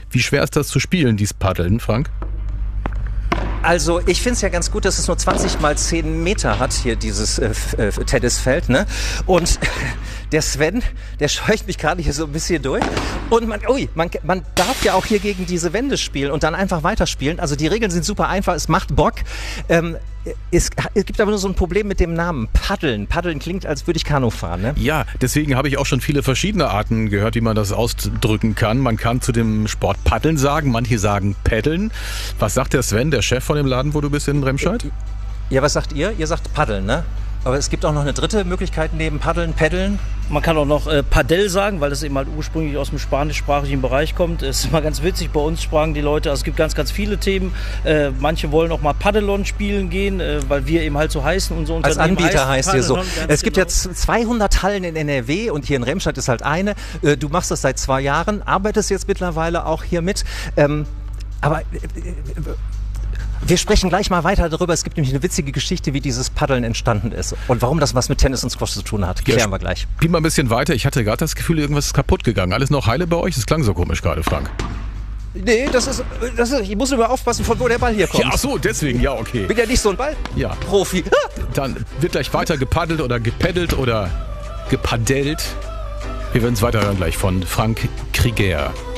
Wie schwer ist das zu spielen, dieses Paddeln, Frank? Also ich finde es ja ganz gut, dass es nur 20 mal 10 Meter hat, hier dieses Tennisfeld, ne? Und der Sven, der scheucht mich gerade hier so ein bisschen durch. Und man darf ja auch hier gegen diese Wände spielen und dann einfach weiterspielen. Also die Regeln sind super einfach, es macht Bock. Es gibt aber nur so ein Problem mit dem Namen. Paddeln. Paddeln klingt, als würde ich Kanu fahren, ne? Ja, deswegen habe ich auch schon viele verschiedene Arten gehört, wie man das ausdrücken kann. Man kann zu dem Sport Paddeln sagen, manche sagen Paddeln. Was sagt der Sven, der Chef von dem Laden, wo du bist in Remscheid? Ja, was sagt ihr? Ihr sagt Paddeln, ne? Aber es gibt auch noch eine dritte Möglichkeit neben Paddeln, Paddeln. Man kann auch noch Padel sagen, weil das eben halt ursprünglich aus dem spanischsprachigen Bereich kommt. Es ist immer ganz witzig, bei uns sprachen die Leute, also es gibt ganz, ganz viele Themen. Manche wollen auch mal Paddelon spielen gehen, weil wir eben halt so heißen. Unser Unternehmen als Anbieter heißt ihr so. Es gibt genau. jetzt 200 Hallen in NRW und hier in Remscheid ist halt eine. Du machst das seit 2 Jahren, arbeitest jetzt mittlerweile auch hier mit. Aber wir sprechen gleich mal weiter darüber. Es gibt nämlich eine witzige Geschichte, wie dieses Paddeln entstanden ist und warum das was mit Tennis und Squash zu tun hat. Klären wir gleich. Spiel mal ein bisschen weiter. Ich hatte gerade das Gefühl, irgendwas ist kaputt gegangen. Alles noch heile bei euch? Das klang so komisch gerade, Frank. Nee, das ist, ich muss nur aufpassen, von wo der Ball hier kommt. Ja, ach so, deswegen, ja, okay. Bin ja nicht so ein Ball-Profi. Ja. Dann wird gleich weiter gepaddelt oder gepaddelt oder gepadelt. Wir werden es weiterhören gleich von Frank Krieger.